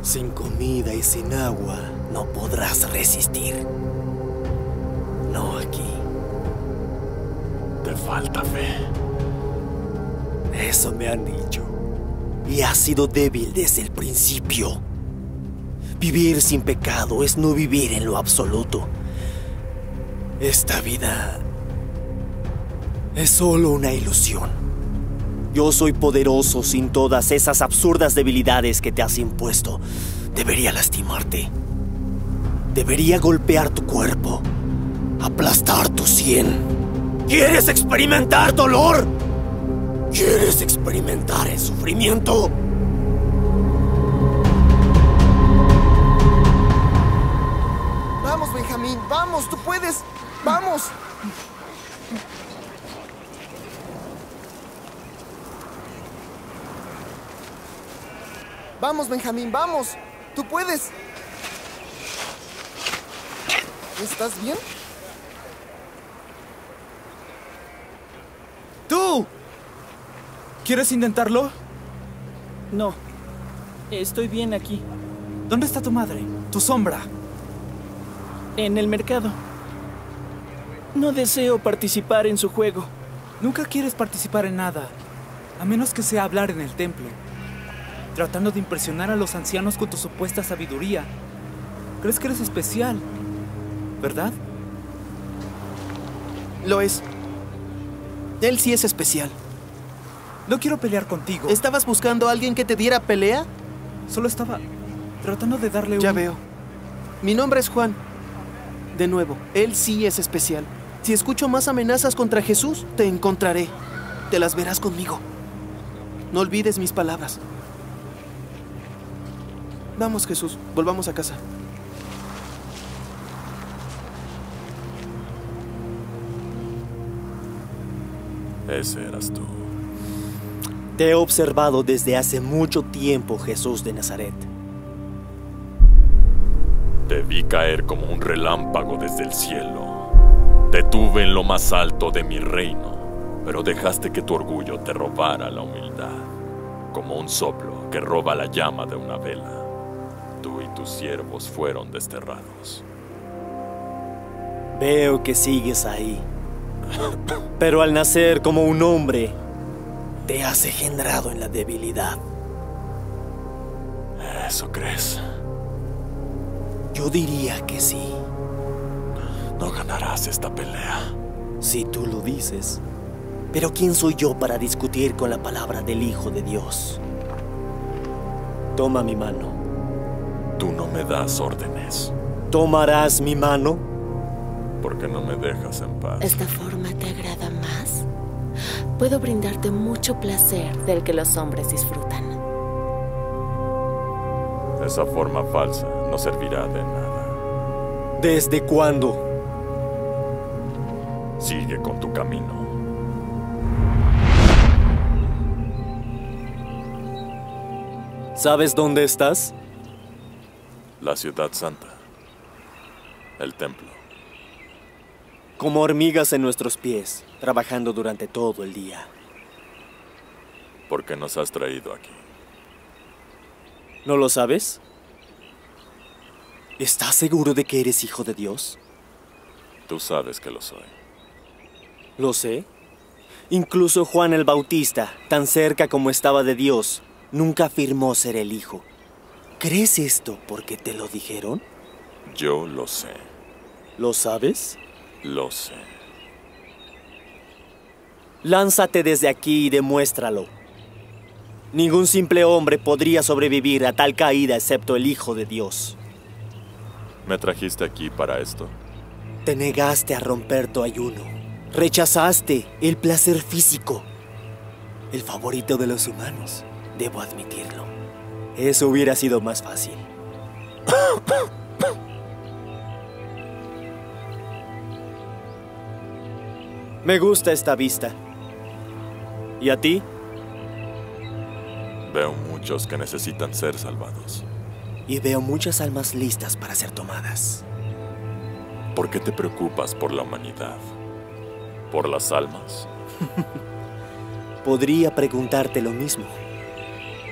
Sin comida y sin agua no podrás resistir. No aquí. Te falta fe. Eso me han dicho. Y has sido débil desde el principio. Vivir sin pecado es no vivir en lo absoluto. Esta vida es solo una ilusión. Yo soy poderoso sin todas esas absurdas debilidades que te has impuesto. Debería lastimarte. Debería golpear tu cuerpo. Aplastar tu sien. ¿Quieres experimentar dolor? ¿Quieres experimentar el sufrimiento? Vamos, Benjamín, vamos, tú puedes. Vamos. Vamos, Benjamín, vamos. Tú puedes. ¿Estás bien? ¡Tú! ¿Quieres intentarlo? No, estoy bien aquí, ¿Dónde está tu madre? Tu sombra. en el mercado. No deseo participar en su juego. Nunca quieres participar en nada, a menos que sea hablar en el templo, tratando de impresionar a los ancianos con tu supuesta sabiduría. Crees que eres especial, ¿verdad? Lo es. Él sí es especial. No quiero pelear contigo. ¿Estabas buscando a alguien que te diera pelea? Solo estaba tratando de darle Ya veo. Mi nombre es Juan. De nuevo, él sí es especial. Si escucho más amenazas contra Jesús, te encontraré. Te las verás conmigo. No olvides mis palabras. Vamos, Jesús, volvamos a casa. Ese eras tú. Te he observado desde hace mucho tiempo, Jesús de Nazaret. Te vi caer como un relámpago desde el cielo. Te tuve en lo más alto de mi reino, pero dejaste que tu orgullo te robara la humildad, como un soplo que roba la llama de una vela. Tú y tus siervos fueron desterrados. Veo que sigues ahí. Pero al nacer como un hombre, te has engendrado en la debilidad. ¿Eso crees? Yo diría que sí. No ganarás esta pelea. Si tú lo dices. Pero ¿quién soy yo para discutir con la palabra del Hijo de Dios? Toma mi mano. Tú no me das órdenes. ¿Tomarás mi mano? Porque no me dejas en paz. ¿Esta forma te agrada más? Puedo brindarte mucho placer del que los hombres disfrutan. Esa forma falsa no servirá de nada. ¿Desde cuándo? Sigue con tu camino. ¿Sabes dónde estás? La ciudad santa. El templo. Como hormigas en nuestros pies, trabajando durante todo el día. ¿Por qué nos has traído aquí? ¿No lo sabes? ¿Estás seguro de que eres hijo de Dios? Tú sabes que lo soy. Lo sé. Incluso Juan el Bautista, tan cerca como estaba de Dios, nunca afirmó ser el hijo. ¿Crees esto porque te lo dijeron? Yo lo sé. ¿Lo sabes? Lo sé. Lánzate desde aquí y demuéstralo. Ningún simple hombre podría sobrevivir a tal caída excepto el Hijo de Dios. ¿Me trajiste aquí para esto? Te negaste a romper tu ayuno. Rechazaste el placer físico. El favorito de los humanos, debo admitirlo. Eso hubiera sido más fácil. Me gusta esta vista. ¿Y a ti? Veo muchos que necesitan ser salvados. Y veo muchas almas listas para ser tomadas. ¿Por qué te preocupas por la humanidad? ¿Por las almas? Podría preguntarte lo mismo.